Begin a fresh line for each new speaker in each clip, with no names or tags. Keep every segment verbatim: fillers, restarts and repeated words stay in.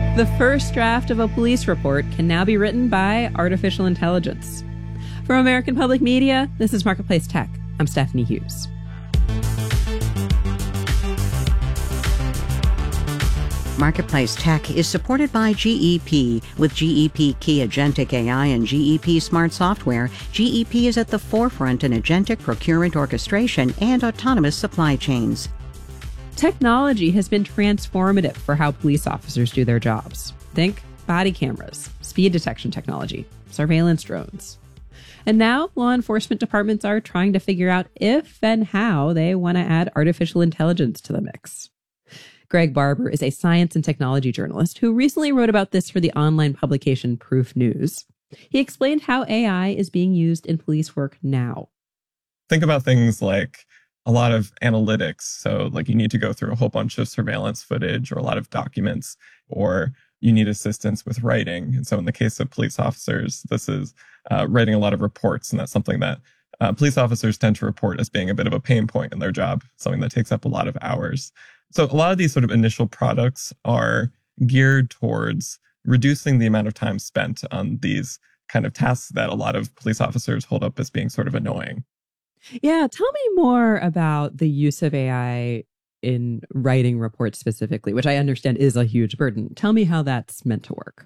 The first draft of a police report can now be written by artificial intelligence. From American Public Media, this is Marketplace Tech. I'm Stephanie Hughes.
Marketplace Tech is supported by G E P. With G E P Key Agentic A I and G E P Smart Software, G E P is at the forefront in agentic procurement orchestration and autonomous supply chains.
Technology has been transformative for how police officers do their jobs. Think body cameras, speed detection technology, surveillance drones. And now law enforcement departments are trying to figure out if and how they want to add artificial intelligence to the mix. Greg Barber is a science and technology journalist who recently wrote about this for the online publication Proof News. He explained how A I is being used in police work now.
Think about things like a lot of analytics. So like you need to go through a whole bunch of surveillance footage or a lot of documents, or you need assistance with writing. And so in the case of police officers, this is uh, writing a lot of reports. And that's something that uh, police officers tend to report as being a bit of a pain point in their job, something that takes up a lot of hours. So a lot of these sort of initial products are geared towards reducing the amount of time spent on these kind of tasks that a lot of police officers hold up as being sort of annoying.
Yeah, tell me more about the use of A I in writing reports specifically, which I understand is a huge burden. Tell me how that's meant to work.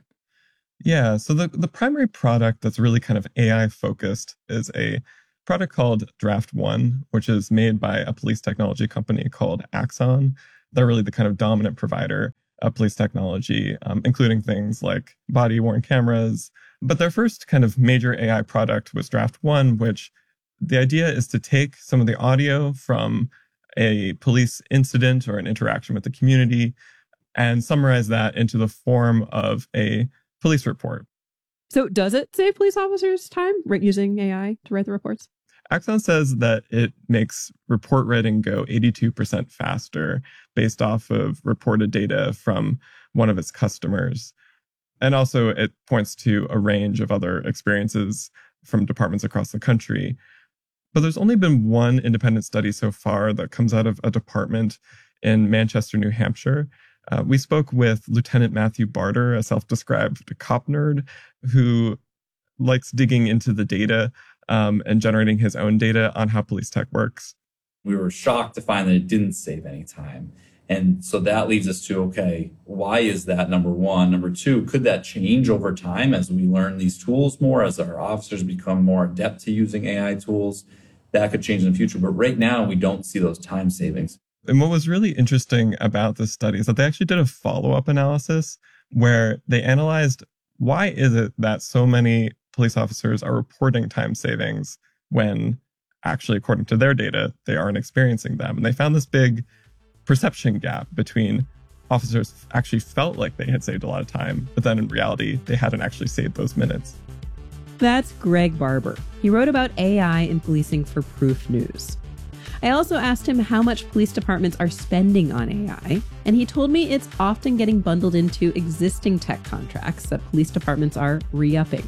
Yeah, so the, the primary product that's really kind of A I focused is a product called Draft One, which is made by a police technology company called Axon. They're really the kind of dominant provider of police technology, um, including things like body-worn cameras. But their first kind of major A I product was Draft One, which the idea is to take some of the audio from a police incident or an interaction with the community and summarize that into the form of a police report.
So does it save police officers time using A I to write the reports?
Axon says that it makes report writing go eighty-two percent faster based off of reported data from one of its customers. And also it points to a range of other experiences from departments across the country. But there's only been one independent study so far that comes out of a department in Manchester, New Hampshire. Uh, we spoke with Lieutenant Matthew Barter, a self-described cop nerd who likes digging into the data um, and generating his own data on how police tech works.
We were shocked to find that it didn't save any time. And so that leads us to, okay, why is that, number one? Number two, could that change over time as we learn these tools more, as our officers become more adept to using A I tools? That could change in the future. But right now, we don't see those time savings.
And what was really interesting about this study is that they actually did a follow-up analysis where they analyzed why is it that so many police officers are reporting time savings when actually, according to their data, they aren't experiencing them. And they found this big perception gap between officers actually felt like they had saved a lot of time, but then in reality, they hadn't actually saved those minutes.
That's Greg Barber. He wrote about A I in policing for Proof News. I also asked him how much police departments are spending on A I, and he told me it's often getting bundled into existing tech contracts that police departments are re-upping.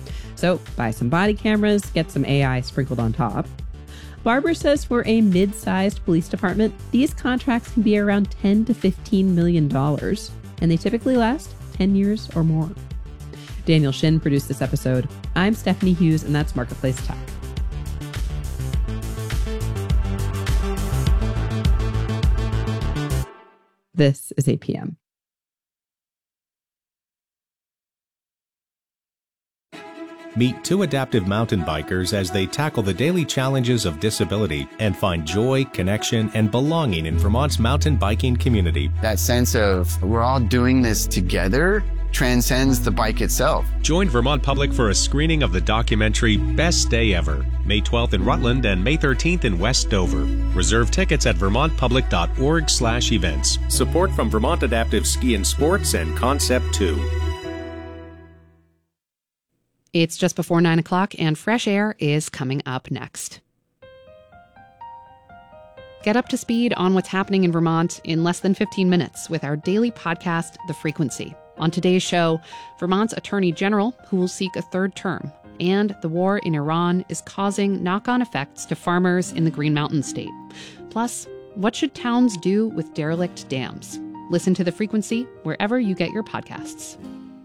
So buy some body cameras, get some A I sprinkled on top. Barber says for a mid-sized police department, these contracts can be around ten to fifteen million dollars, and they typically last ten years or more. Daniel Shin produced this episode. I'm Stephanie Hughes, and that's Marketplace Tech. This is A P M.
Meet two adaptive mountain bikers as they tackle the daily challenges of disability and find joy, connection, and belonging in Vermont's mountain biking community.
That sense of we're all doing this together transcends the bike itself.
Join Vermont Public for a screening of the documentary Best Day Ever, May twelfth in Rutland and May thirteenth in West Dover. Reserve tickets at vermontpublic.org slash events. Support from Vermont Adaptive Ski and Sports and Concept two.
It's just before nine o'clock, and Fresh Air is coming up next. Get up to speed on what's happening in Vermont in less than fifteen minutes with our daily podcast, The Frequency. On today's show, Vermont's Attorney General, who will seek a third term, and the war in Iran is causing knock-on effects to farmers in the Green Mountain State. Plus, what should towns do with derelict dams? Listen to The Frequency wherever you get your podcasts.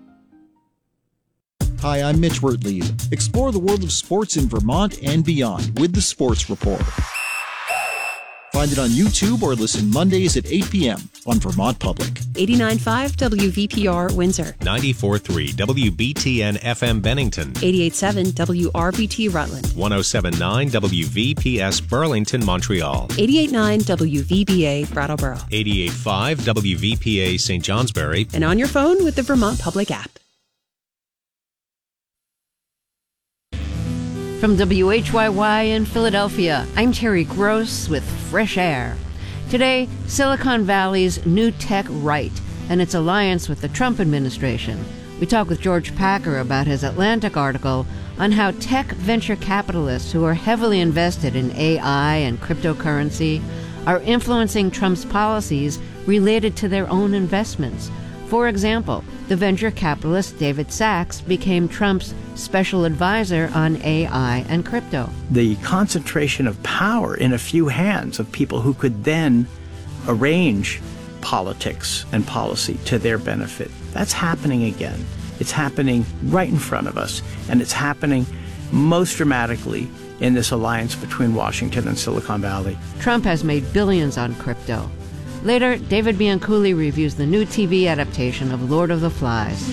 Hi, I'm Mitch Wertlieb. Explore the world of sports in Vermont and beyond with the Sports Report. Find it on YouTube or listen Mondays at eight p.m. on Vermont Public.
eighty-nine point five W V P R Windsor.
ninety-four point three W B T N F M Bennington.
eighty-eight point seven W R B T Rutland.
one oh seven point nine W V P S Burlington, Montreal.
eighty-eight point nine W V B A Brattleboro.
eighty-eight point five W V P A Saint Johnsbury.
And on your phone with the Vermont Public app.
From W H Y Y in Philadelphia, I'm Terry Gross with Fresh Air. Today, Silicon Valley's new tech right and its alliance with the Trump administration. We talk with George Packer about his Atlantic article on how tech venture capitalists who are heavily invested in A I and cryptocurrency are influencing Trump's policies related to their own investments. For example, the venture capitalist David Sachs became Trump's special advisor on A I and crypto.
The concentration of power in a few hands of people who could then arrange politics and policy to their benefit. That's happening again. It's happening right in front of us, and it's happening most dramatically in this alliance between Washington and Silicon Valley.
Trump has made billions on crypto. Later, David Bianculli reviews the new T V adaptation of Lord of the Flies.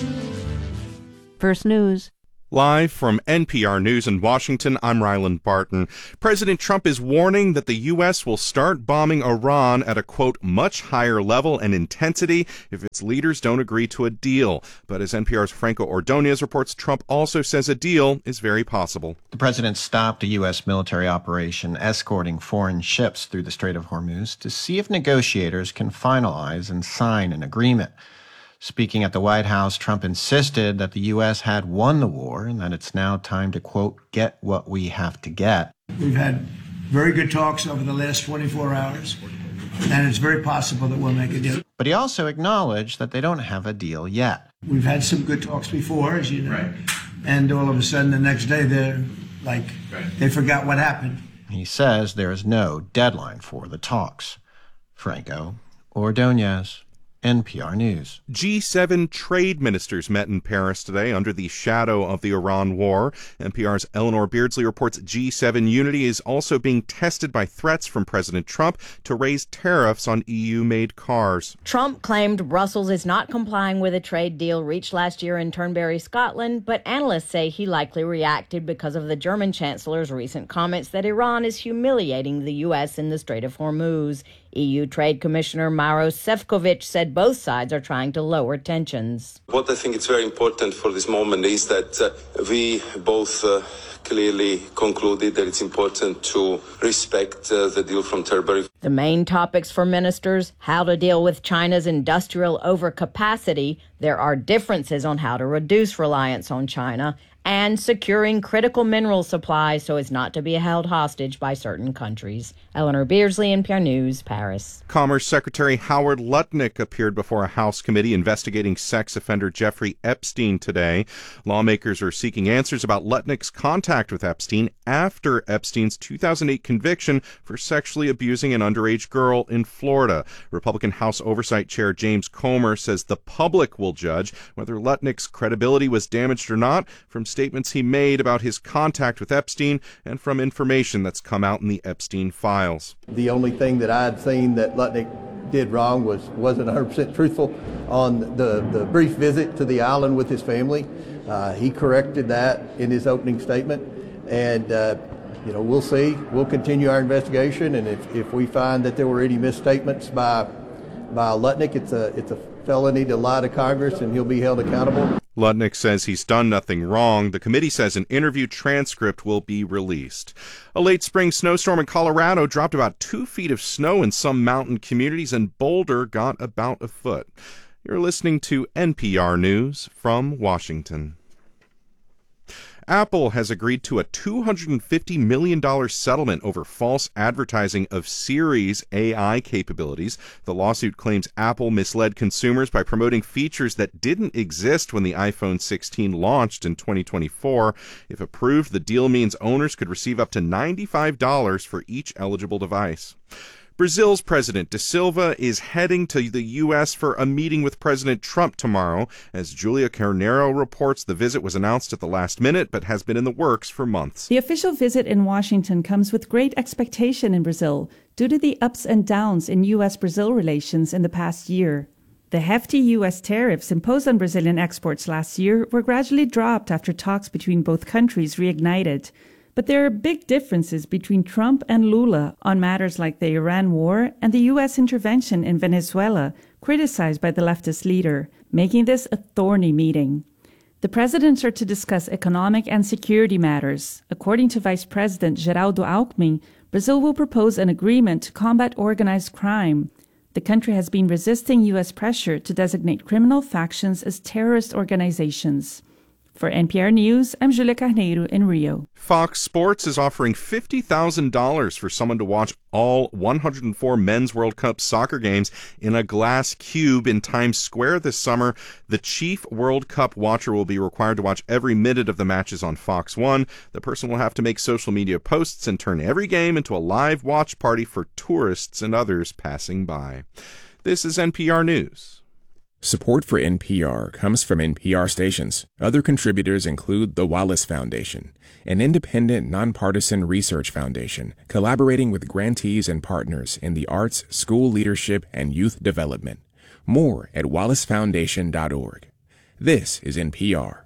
First News.
Live from N P R News in Washington, I'm Ryland Barton. President Trump is warning that the U S will start bombing Iran at a, quote, much higher level and intensity if its leaders don't agree to a deal. But as N P R's Franco Ordonez reports, Trump also says a deal is very possible.
The president stopped a U S military operation escorting foreign ships through the Strait of Hormuz to see if negotiators can finalize and sign an agreement. Speaking at the White House, Trump insisted that the U S had won the war and that it's now time to, quote, get what we have to get.
We've had very good talks over the last twenty-four hours, and it's very possible that we'll make a deal.
But he also acknowledged that they don't have a deal yet.
We've had some good talks before, as you know, right. And all of a sudden the next day they're like, right. They forgot what happened.
He says there is no deadline for the talks. Franco Ordonez, N P R News.
G seven trade ministers met in Paris today under the shadow of the Iran war. N P R's Eleanor Beardsley reports G seven unity is also being tested by threats from President Trump to raise tariffs on E U-made cars.
Trump claimed Brussels is not complying with a trade deal reached last year in Turnberry, Scotland, but analysts say he likely reacted because of the German chancellor's recent comments that Iran is humiliating the U S in the Strait of Hormuz. E U Trade Commissioner Maros Sefcovic said both sides are trying to lower tensions.
What I think is very important for this moment is that uh, we both uh, clearly concluded that it's important to respect uh, the deal from Turnberry.
The main topics for ministers: how to deal with China's industrial overcapacity. There are differences on how to reduce reliance on China, and securing critical mineral supplies so as not to be held hostage by certain countries. Eleanor Beardsley, N P R News, Paris.
Commerce Secretary Howard Lutnick appeared before a House committee investigating sex offender Jeffrey Epstein today. Lawmakers are seeking answers about Lutnick's contact with Epstein after Epstein's two thousand eight conviction for sexually abusing an underage girl in Florida. Republican House Oversight Chair James Comer says the public will judge whether Lutnick's credibility was damaged or not from statements he made about his contact with Epstein and from information that's come out in the Epstein files.
The only thing that I'd seen that Lutnick did wrong was wasn't one hundred percent truthful on the, the brief visit to the island with his family. Uh, he corrected that in his opening statement, and uh, you know, we'll see. We'll continue our investigation, and if, if we find that there were any misstatements by by Lutnick, it's a it's a felony to lie to Congress, and he'll be held accountable.
Lutnick says he's done nothing wrong. The committee says an interview transcript will be released. A late spring snowstorm in Colorado dropped about two feet of snow in some mountain communities, and Boulder got about a foot. You're listening to N P R News from Washington. Apple has agreed to a two hundred fifty million dollars settlement over false advertising of Siri's A I capabilities. The lawsuit claims Apple misled consumers by promoting features that didn't exist when the iPhone sixteen launched in twenty twenty-four. If approved, the deal means owners could receive up to ninety-five dollars for each eligible device. Brazil's President da Silva is heading to the U S for a meeting with President Trump tomorrow. As Julia Carneiro reports, the visit was announced at the last minute, but has been in the works for months.
The official visit in Washington comes with great expectation in Brazil due to the ups and downs in U S Brazil relations in the past year. The hefty U S tariffs imposed on Brazilian exports last year were gradually dropped after talks between both countries reignited. But there are big differences between Trump and Lula on matters like the Iran war and the U S intervention in Venezuela, criticized by the leftist leader, making this a thorny meeting. The presidents are to discuss economic and security matters. According to Vice President Geraldo Alckmin, Brazil will propose an agreement to combat organized crime. The country has been resisting U S pressure to designate criminal factions as terrorist organizations. For N P R News, I'm Julia Carneiro in Rio.
Fox Sports is offering fifty thousand dollars for someone to watch all one hundred four Men's World Cup soccer games in a glass cube in Times Square this summer. The chief World Cup watcher will be required to watch every minute of the matches on Fox one. The person will have to make social media posts and turn every game into a live watch party for tourists and others passing by. This is N P R News.
Support for N P R comes from N P R stations. Other contributors include the Wallace Foundation, an independent, nonpartisan research foundation collaborating with grantees and partners in the arts, school leadership, and youth development. More at wallace foundation dot org. This is N P R.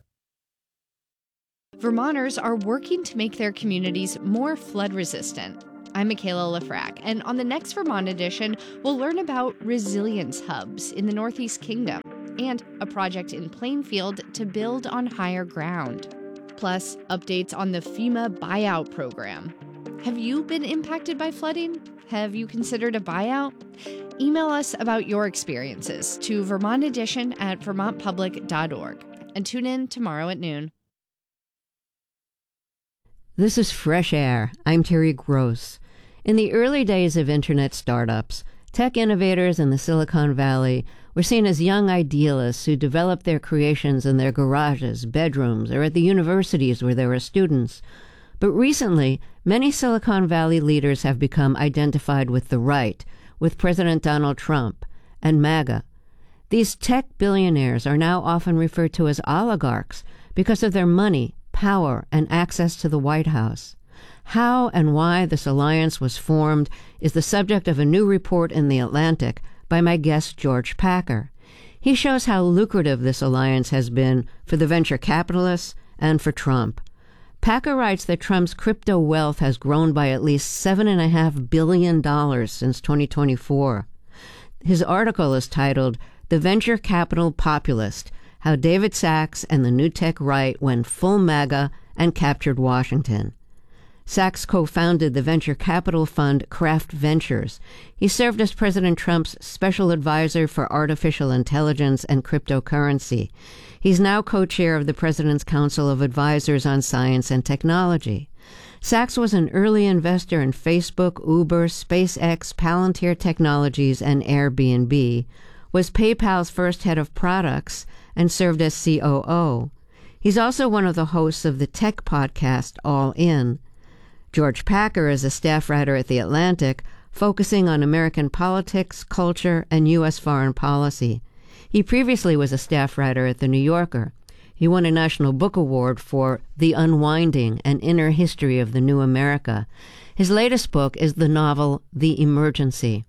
Vermonters are working to make their communities more flood resistant. I'm Michaela Lafrac, and on the next Vermont edition, we'll learn about resilience hubs in the Northeast Kingdom and a project in Plainfield to build on higher ground. Plus, updates on the FEMA buyout program. Have you been impacted by flooding? Have you considered a buyout? Email us about your experiences to Vermont Edition at vermont public dot org and tune in tomorrow at noon.
This is Fresh Air. I'm Terry Gross. In the early days of internet startups, tech innovators in the Silicon Valley were seen as young idealists who developed their creations in their garages, bedrooms, or at the universities where there were students. But recently, many Silicon Valley leaders have become identified with the right, with President Donald Trump and MAGA. These tech billionaires are now often referred to as oligarchs because of their money, power, and access to the White House. How and why this alliance was formed is the subject of a new report in The Atlantic by my guest George Packer. He shows how lucrative this alliance has been for the venture capitalists and for Trump. Packer writes that Trump's crypto wealth has grown by at least seven point five billion dollars since twenty twenty-four. His article is titled The Venture Capital Populist, How David Sacks and the New Tech Right Went Full MAGA and Captured Washington. Sacks co-founded the venture capital fund Craft Ventures. He served as President Trump's special advisor for artificial intelligence and cryptocurrency. He's now co-chair of the President's Council of Advisors on Science and Technology. Sacks was an early investor in Facebook, Uber, SpaceX, Palantir Technologies, and Airbnb, was PayPal's first head of products, and served as C O O. He's also one of the hosts of the tech podcast All In. George Packer is a staff writer at The Atlantic, focusing on American politics, culture, and U S foreign policy. He previously was a staff writer at The New Yorker. He won a National Book Award for The Unwinding, An Inner History of the New America. His latest book is the novel The Emergency.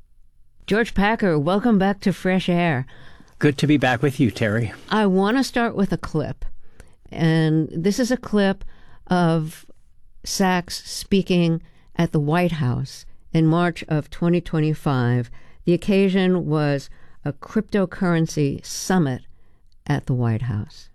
George Packer, welcome back to Fresh Air.
Good to be back with you, Terry.
I want to start with a clip. And this is a clip of Sacks speaking at the White House in March of twenty twenty-five. The occasion was a cryptocurrency summit at the White House.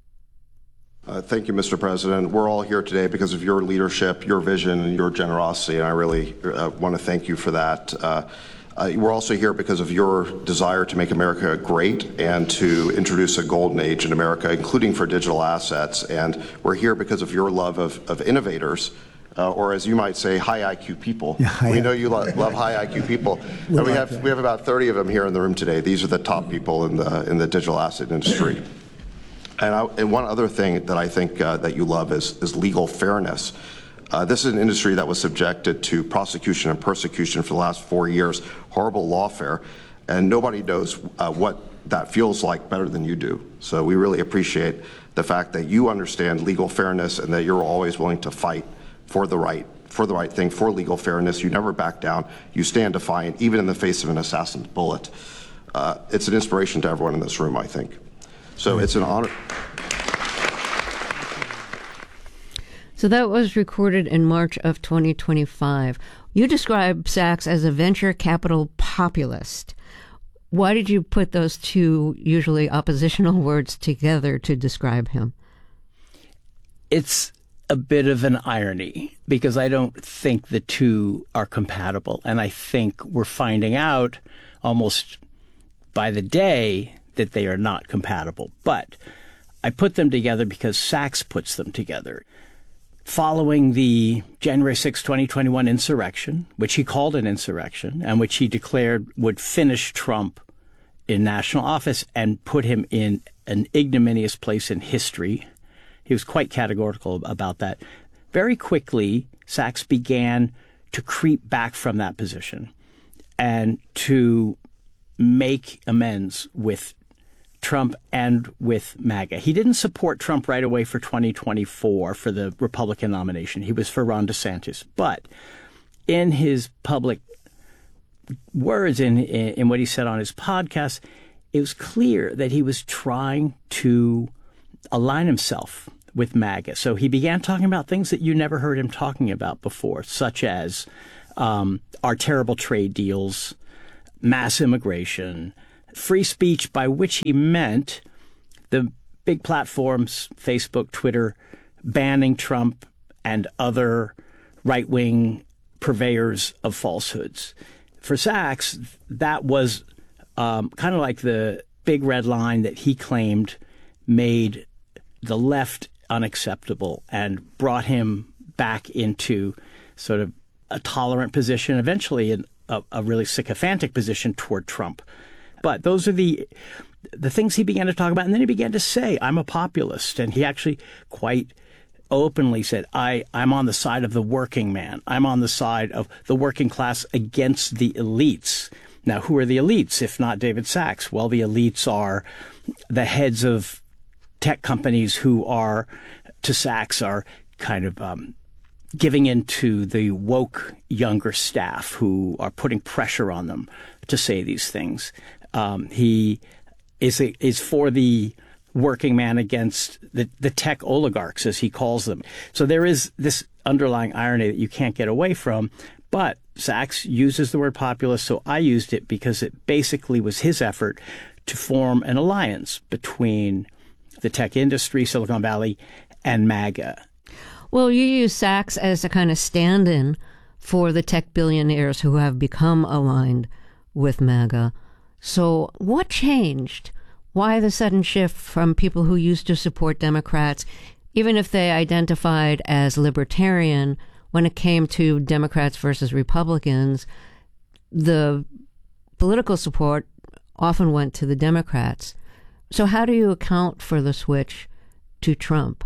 Uh, thank you, Mister President. We're all here today because of your leadership, your vision, and your generosity, and I really uh, want to thank you for that. Uh, Uh, we're also here because of your desire to make America great and to introduce a golden age in America, including for digital assets. And we're here because of your love of, of innovators, uh, or as you might say, high I Q people. Yeah, we know you lo- love high I Q people. And we have we have about thirty of them here in the room today. These are the top people in the in the digital asset industry. And, I, and one other thing that I think uh, that you love is, is legal fairness. Uh, this is an industry that was subjected to prosecution and persecution for the last four years, horrible lawfare, and nobody knows uh, what that feels like better than you do. So we really appreciate the fact that you understand legal fairness and that you're always willing to fight for the right, for the right thing, for legal fairness. You never back down. You stand defiant, even in the face of an assassin's bullet. Uh, it's an inspiration to everyone in this room, I think. So it's an honor.
So that was recorded in March of twenty twenty-five. You describe Sachs as a venture capital populist. Why did you put those two usually oppositional words together to describe him?
It's a bit of an irony because I don't think the two are compatible. And I think we're finding out almost by the day that they are not compatible. But I put them together because Sachs puts them together. Following the January sixth, twenty twenty-one insurrection, which he called an insurrection, and which he declared would finish Trump in national office and put him in an ignominious place in history. He was quite categorical about that. Very quickly, Sachs began to creep back from that position and to make amends with Trump and with MAGA. He didn't support Trump right away for twenty twenty-four for the Republican nomination. He was for Ron DeSantis. But in his public words, in, in, in what he said on his podcast, it was clear that he was trying to align himself with MAGA. So he began talking about things that you never heard him talking about before, such as um, our terrible trade deals, mass immigration, free speech, by which he meant the big platforms, Facebook, Twitter, banning Trump and other right-wing purveyors of falsehoods. For Sachs, that was um, kind of like the big red line that he claimed made the left unacceptable and brought him back into sort of a tolerant position, eventually in a, a really sycophantic position toward Trump. But those are the the things he began to talk about. And then he began to say, I'm a populist. And he actually quite openly said, I, I'm on the side of the working man. I'm on the side of the working class against the elites. Now, who are the elites, if not David Sachs? Well, the elites are the heads of tech companies who are, to Sachs, are kind of um, giving in to the woke younger staff who are putting pressure on them to say these things. Um, he is a, is for the working man against the, the tech oligarchs, as he calls them. So there is this underlying irony that you can't get away from. But Sachs uses the word populist, so I used it because it basically was his effort to form an alliance between the tech industry, Silicon Valley, and MAGA.
Well, you use Sachs as a kind of stand-in for the tech billionaires who have become aligned with MAGA. So what changed? Why the sudden shift from people who used to support Democrats, even if they identified as libertarian, when it came to Democrats versus Republicans, the political support often went to the Democrats. So how do you account for the switch to Trump?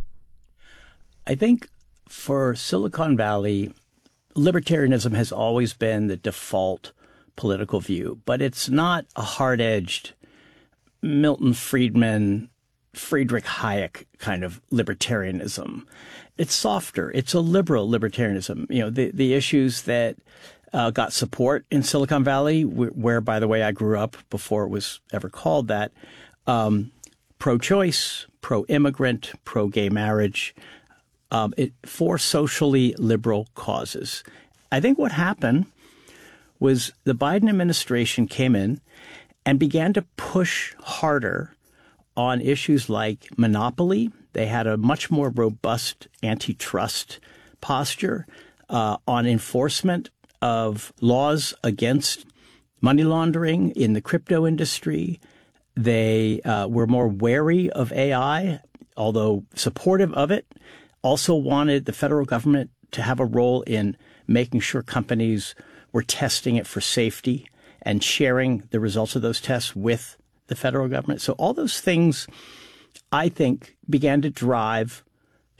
I think for Silicon Valley, libertarianism has always been the default political view, but it's not a hard-edged Milton Friedman, Friedrich Hayek kind of libertarianism. It's softer. It's a liberal libertarianism. You know, the, the issues that uh, got support in Silicon Valley, where, where, by the way, I grew up before it was ever called that, um, pro-choice, pro-immigrant, pro-gay marriage, um, it, for socially liberal causes. I think what happened was the Biden administration came in and began to push harder on issues like monopoly. They had a much more robust antitrust posture uh, on enforcement of laws against money laundering in the crypto industry. They uh, were more wary of A I, although supportive of it. Also wanted the federal government to have a role in making sure companies were testing it for safety and sharing the results of those tests with the federal government. So all those things, I think, began to drive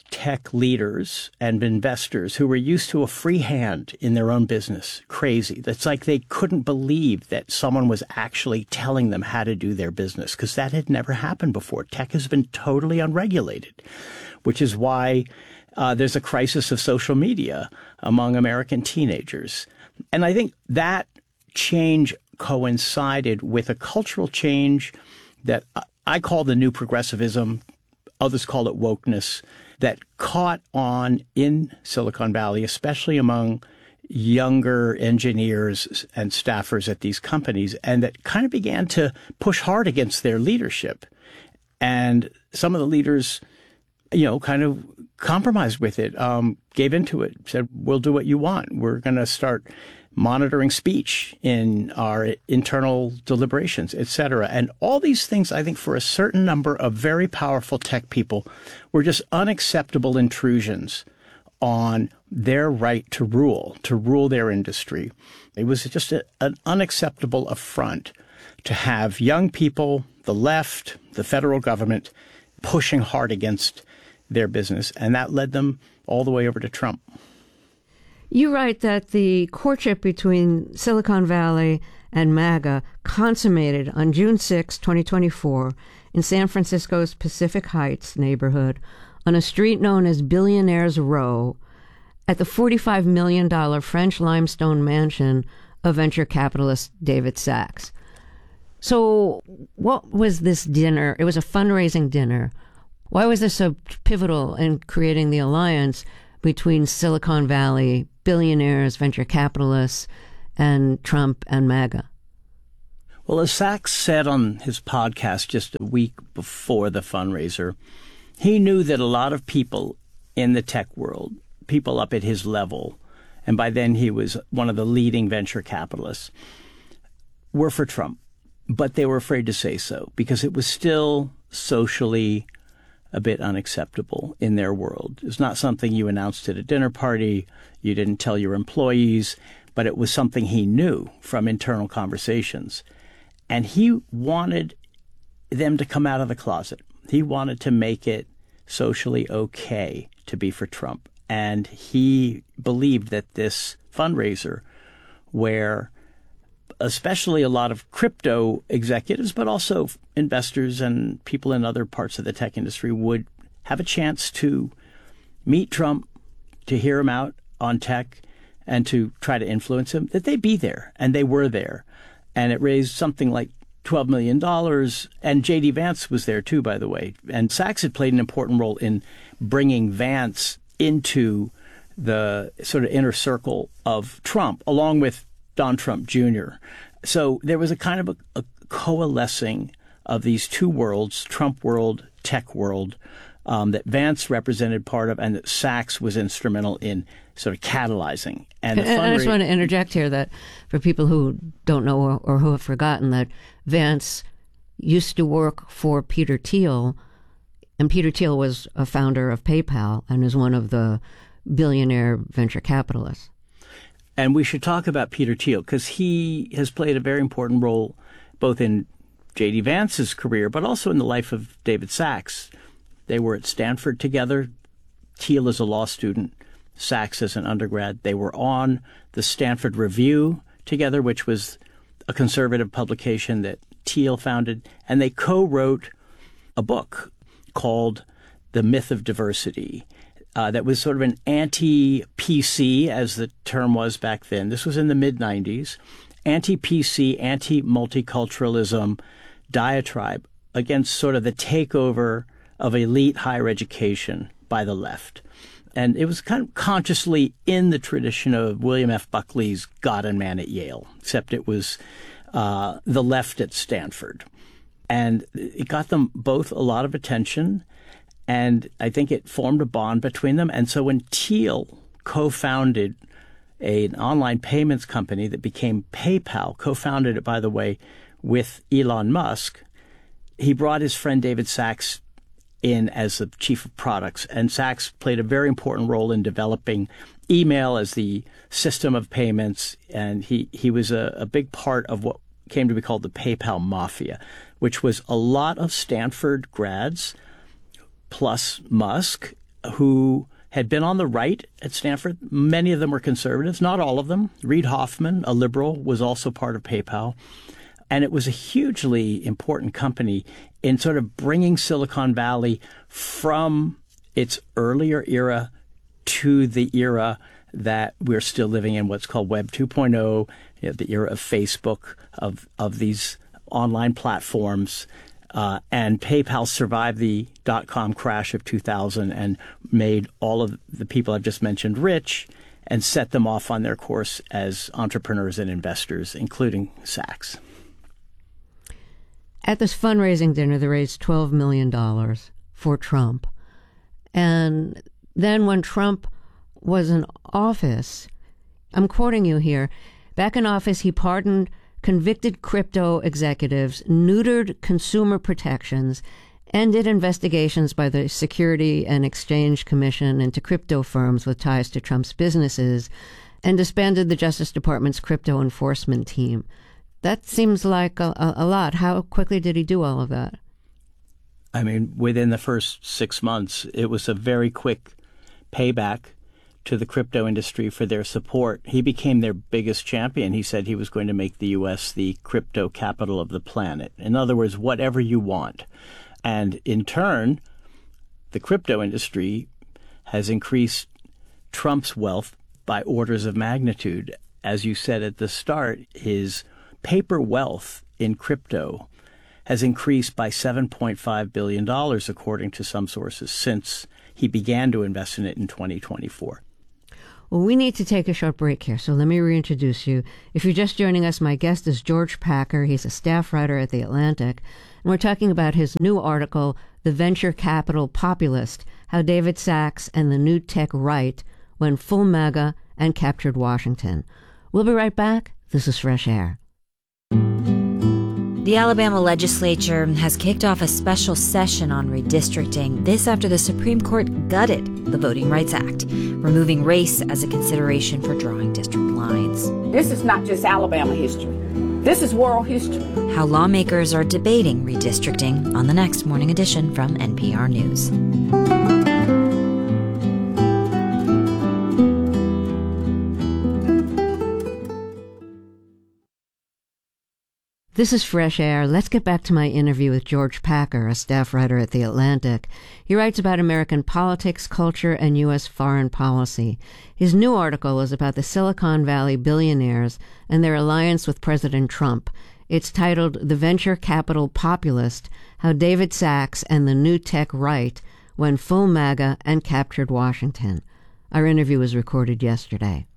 tech leaders and investors who were used to a free hand in their own business crazy. It's like they couldn't believe that someone was actually telling them how to do their business, because that had never happened before. Tech has been totally unregulated, which is why uh, there's a crisis of social media among American teenagers. And I think that change coincided with a cultural change that I call the new progressivism, others call it wokeness, that caught on in Silicon Valley, especially among younger engineers and staffers at these companies, and that kind of began to push hard against their leadership. And some of the leaders, you know, kind of compromised with it, um, gave into it, said, we'll do what you want. We're going to start monitoring speech in our internal deliberations, et cetera. And all these things, I think, for a certain number of very powerful tech people, were just unacceptable intrusions on their right to rule, to rule their industry. It was just a, an unacceptable affront to have young people, the left, the federal government, pushing hard against their business. And that led them all the way over to Trump.
You write that the courtship between Silicon Valley and MAGA consummated on June sixth, twenty twenty-four, in San Francisco's Pacific Heights neighborhood on a street known as Billionaires Row at the forty-five million dollars French limestone mansion of venture capitalist David Sacks. So what was this dinner? It was a fundraising dinner. Why was this so pivotal in creating the alliance between Silicon Valley, billionaires, venture capitalists, and Trump and MAGA?
Well, as Sacks said on his podcast just a week before the fundraiser, he knew that a lot of people in the tech world, people up at his level, and by then he was one of the leading venture capitalists, were for Trump. But they were afraid to say so because it was still socially a bit unacceptable in their world. It's not something you announced at a dinner party. You didn't tell your employees, but it was something he knew from internal conversations. And he wanted them to come out of the closet. He wanted to make it socially okay to be for Trump. And he believed that this fundraiser, where especially a lot of crypto executives, but also investors and people in other parts of the tech industry would have a chance to meet Trump, to hear him out on tech, and to try to influence him, that they'd be there. And they were there. And it raised something like twelve million dollars. And J D Vance was there, too, by the way. And Sacks had played an important role in bringing Vance into the sort of inner circle of Trump, along with Don Trump Junior So there was a kind of a, a coalescing of these two worlds, Trump world, tech world, um, that Vance represented part of and that Sacks was instrumental in sort of catalyzing. And,
and I just want to interject here that for people who don't know or, or who have forgotten that Vance used to work for Peter Thiel, and Peter Thiel was a founder of PayPal and is one of the billionaire venture capitalists.
And we should talk about Peter Thiel because he has played a very important role both in J D Vance's career, but also in the life of David Sacks. They were at Stanford together. Thiel as a law student, Sacks as an undergrad. They were on the Stanford Review together, which was a conservative publication that Thiel founded. And they co-wrote a book called The Myth of Diversity. Uh, that was sort of an anti-P C, as the term was back then. This was in the mid nineties. Anti-P C, anti-multiculturalism diatribe against sort of the takeover of elite higher education by the left. And it was kind of consciously in the tradition of William F. Buckley's God and Man at Yale, except it was uh, the left at Stanford. And it got them both a lot of attention. And I think it formed a bond between them. And so when Thiel co-founded a, an online payments company that became PayPal, co-founded it, by the way, with Elon Musk, he brought his friend David Sacks in as the chief of products. And Sacks played a very important role in developing email as the system of payments. And he, he was a, a big part of what came to be called the PayPal Mafia, which was a lot of Stanford grads plus Musk, who had been on the right at Stanford. Many of them were conservatives, not all of them. Reid Hoffman, a liberal, was also part of PayPal. And it was a hugely important company in sort of bringing Silicon Valley from its earlier era to the era that we're still living in, what's called Web two point oh, you know, the era of Facebook, of, of these online platforms. Uh, and PayPal survived the dot-com crash of two thousand and made all of the people I've just mentioned rich and set them off on their course as entrepreneurs and investors, including Sachs.
At this fundraising dinner, they raised twelve million dollars for Trump. And then when Trump was in office, I'm quoting you here, back in office, he pardoned convicted crypto executives, neutered consumer protections, ended investigations by the Security and Exchange Commission into crypto firms with ties to Trump's businesses, and disbanded the Justice Department's crypto enforcement team. That seems like a, a, a lot. How quickly did he do all of that?
I mean, within the first six months, it was a very quick payback to the crypto industry for their support. He became their biggest champion. He said he was going to make the U S the crypto capital of the planet. In other words, whatever you want. And in turn, the crypto industry has increased Trump's wealth by orders of magnitude. As you said at the start, his paper wealth in crypto has increased by seven point five billion dollars, according to some sources, since he began to invest in it in twenty twenty-four.
Well, we need to take a short break here, so let me reintroduce you. If you're just joining us, my guest is George Packer. He's a staff writer at The Atlantic, and we're talking about his new article, The Venture Capital Populist, How David Sachs and the New Tech Right Went Full MAGA and Captured Washington. We'll be right back. This is Fresh Air.
The Alabama legislature has kicked off a special session on redistricting. This after the Supreme Court gutted the Voting Rights Act, removing race as a consideration for drawing district lines.
This is not just Alabama history. This is world history.
How lawmakers are debating redistricting on the next Morning Edition from N P R News.
This is Fresh Air. Let's get back to my interview with George Packer, a staff writer at The Atlantic. He writes about American politics, culture, and U S foreign policy. His new article is about the Silicon Valley billionaires and their alliance with President Trump. It's titled The Venture Capital Populist, How David Sachs and the New Tech Right Went Full MAGA and Captured Washington. Our interview was recorded yesterday.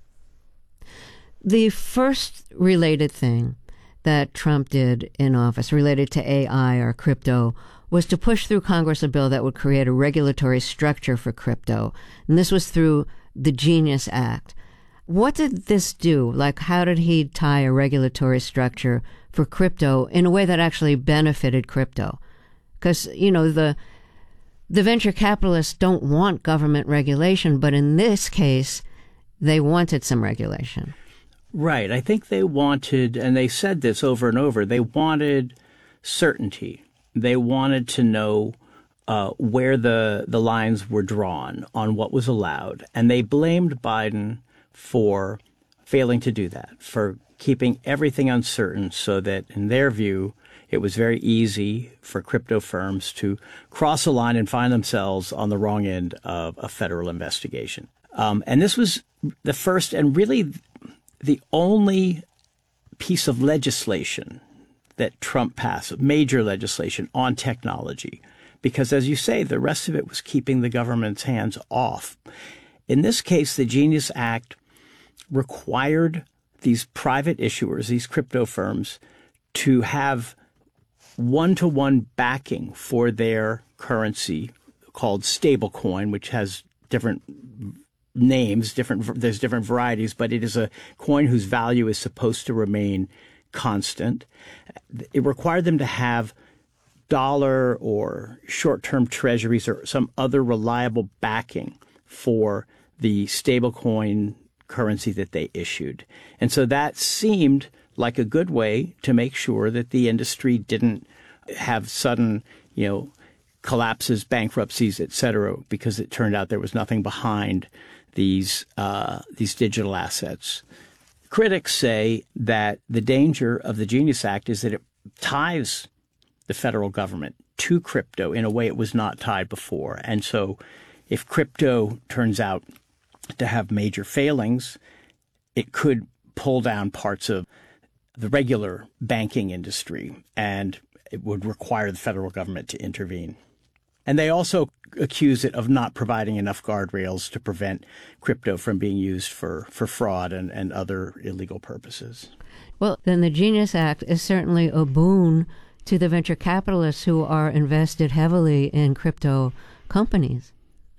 The first related thing that Trump did in office related to A I or crypto was to push through Congress a bill that would create a regulatory structure for crypto. And this was through the Genius Act. What did this do? Like, how did he tie a regulatory structure for crypto in a way that actually benefited crypto? Because, you know, the the venture capitalists don't want government regulation, but in this case, they wanted some regulation.
Right. I think they wanted, and they said this over and over, they wanted certainty. They wanted to know uh, where the, the lines were drawn on what was allowed. And they blamed Biden for failing to do that, for keeping everything uncertain so that, in their view, it was very easy for crypto firms to cross a line and find themselves on the wrong end of a federal investigation. Um, and this was the first and really the only piece of legislation that Trump passed, major legislation on technology, because as you say, the rest of it was keeping the government's hands off. In this case, the Genius Act required these private issuers, these crypto firms, to have one-to-one backing for their currency called stablecoin, which has different names, different, there's different varieties, but it is a coin whose value is supposed to remain constant. It required them to have dollar or short-term treasuries or some other reliable backing for the stablecoin currency that they issued. And so that seemed like a good way to make sure that the industry didn't have sudden, you know, collapses, bankruptcies, et cetera, because it turned out there was nothing behind these uh, these digital assets. Critics say that the danger of the Genius Act is that it ties the federal government to crypto in a way it was not tied before. And so if crypto turns out to have major failings, it could pull down parts of the regular banking industry, and it would require the federal government to intervene. And they also accuse it of not providing enough guardrails to prevent crypto from being used for, for fraud and, and other illegal purposes.
Well, then the Genius Act is certainly a boon to the venture capitalists who are invested heavily in crypto companies.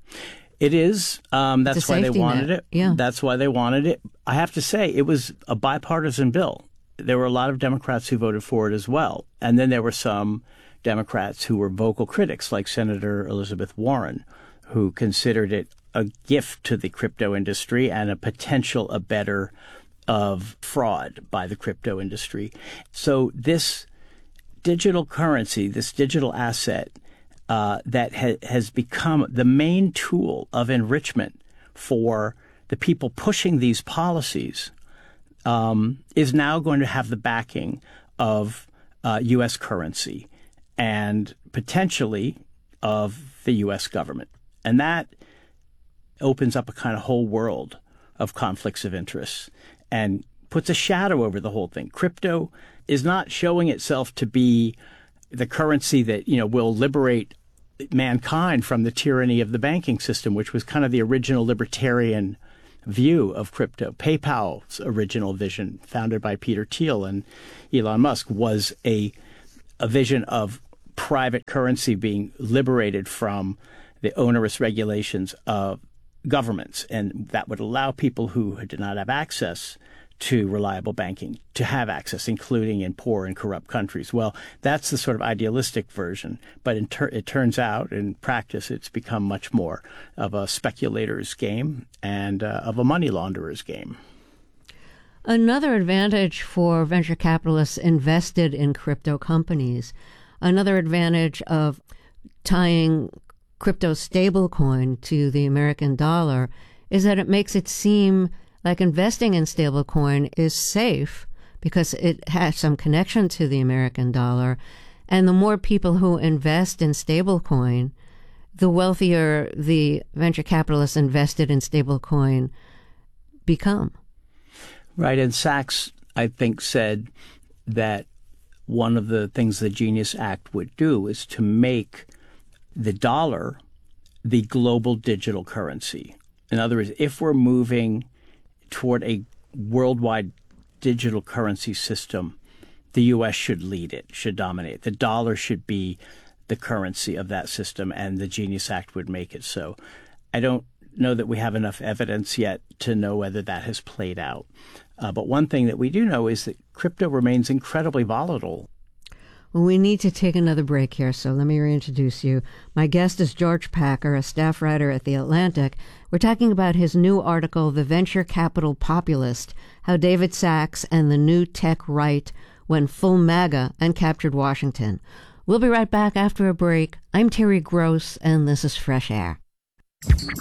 It is. Um, that's why they wanted
net.
it.
Yeah.
That's why they wanted it. I have to say, it was a bipartisan bill. There were a lot of Democrats who voted for it as well. And then there were some Democrats who were vocal critics, like Senator Elizabeth Warren, who considered it a gift to the crypto industry and a potential abettor of fraud by the crypto industry. So this digital currency, this digital asset uh, that ha- has become the main tool of enrichment for the people pushing these policies, um, is now going to have the backing of uh, U S currency and potentially of the U S government. And that opens up a kind of whole world of conflicts of interest and puts a shadow over the whole thing. Crypto is not showing itself to be the currency that, you know, will liberate mankind from the tyranny of the banking system, which was kind of the original libertarian view of crypto. PayPal's original vision, founded by Peter Thiel and Elon Musk, was a a vision of private currency being liberated from the onerous regulations of governments, and that would allow people who did not have access to reliable banking to have access, including in poor and corrupt countries. Well, that's the sort of idealistic version, but in ter- it turns out in practice it's become much more of a speculator's game and uh, of a money launderer's game.
Another advantage for venture capitalists invested in crypto companies, another advantage of tying crypto stablecoin to the American dollar, is that it makes it seem like investing in stablecoin is safe because it has some connection to the American dollar. And the more people who invest in stablecoin, the wealthier the venture capitalists invested in stablecoin become.
Right. And Sachs, I think, said that one of the things the Genius Act would do is to make the dollar the global digital currency. In other words, if we're moving toward a worldwide digital currency system, the U S should lead it, should dominate. The dollar should be the currency of that system, and the Genius Act would make it so. I don't know that we have enough evidence yet to know whether that has played out. Uh, but one thing that we do know is that crypto remains incredibly volatile.
Well, we need to take another break here, so let me reintroduce you. My guest is George Packer, a staff writer at The Atlantic. We're talking about his new article, The Venture Capital Populist, How David Sachs and the New Tech Right Went Full MAGA and Captured Washington. We'll be right back after a break. I'm Terry Gross, and this is Fresh Air.